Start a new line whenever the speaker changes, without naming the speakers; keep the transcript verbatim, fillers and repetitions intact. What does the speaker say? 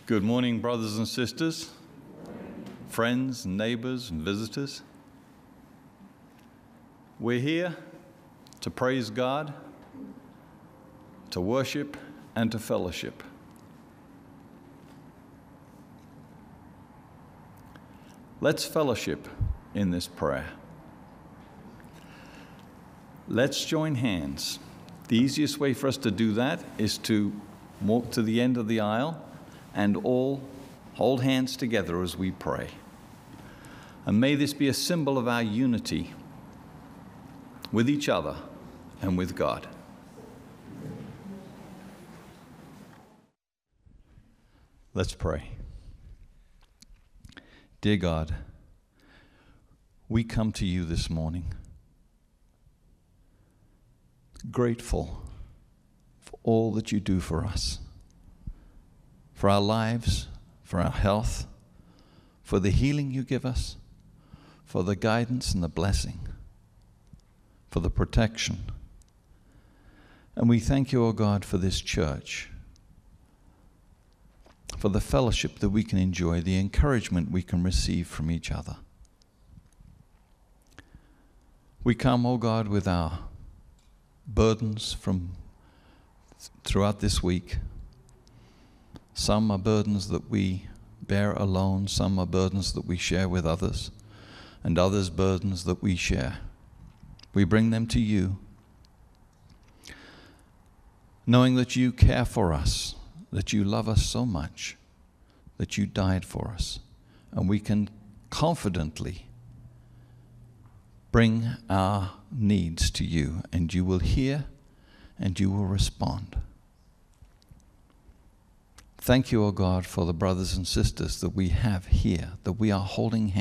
Good morning, brothers and sisters, friends and neighbors and visitors. We're here to praise God, to worship, and to fellowship. Let's fellowship in this prayer. Let's join hands. The easiest way for us to do that is to walk to the end of the aisle and all hold hands together as we pray. And may this be a symbol of our unity with each other and with God. Let's pray. Dear God, we come to you this morning grateful for all that you do for us, for our lives, for our health, for the healing you give us, for the guidance and the blessing, for the protection. And we thank you, O God, for this church, for the fellowship that we can enjoy, the encouragement we can receive from each other. We come, O God, with our burdens from throughout this week. Some are burdens that we bear alone, some are burdens that we share with others, and others burdens that we share. We bring them to you, knowing that you care for us, that you love us so much, that you died for us, and we can confidently bring our needs to you, and you will hear and you will respond. Thank you, O God, for the brothers and sisters that we have here, that we are holding hands